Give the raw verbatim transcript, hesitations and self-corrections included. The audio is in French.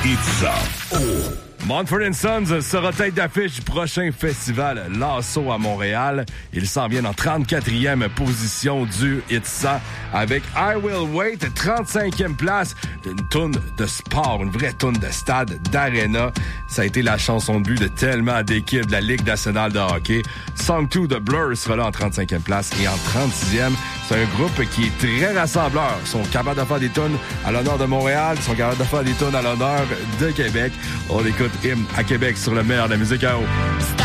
Itza. Oh. Mumford and Sons sera tête d'affiche du prochain festival Lasso à Montréal. Il s'en vient en trente-quatrième position du Itza avec I Will Wait, trente-cinquième place. Une toune de sport, une vraie toune de stade, d'aréna. Ça a été la chanson de but de tellement d'équipes de la Ligue nationale de hockey. Song deux de Blur sera là en trente-cinquième place. Et en trente-sixième, c'est un groupe qui est très rassembleur. Ils sont capables de faire des tunes à l'honneur de Montréal. Ils sont capables de faire des tunes à l'honneur de Québec. On écoute Hymne à Québec sur le meilleur de la musique à eau.